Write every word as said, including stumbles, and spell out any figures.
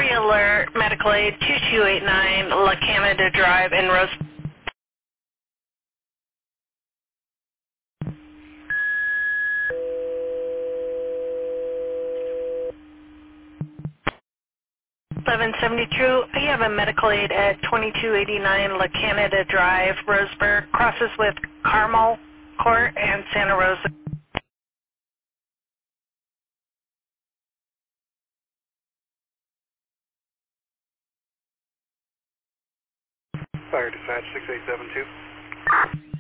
three alert, medical aid two two eight nine La Canada Drive in Rose. eleven seventy-two, I have a medical aid at twenty-two eighty-nine La Canada Drive, Roseburg, crosses with Carmel Court and Santa Rosa. Fire dispatch six eight seven two.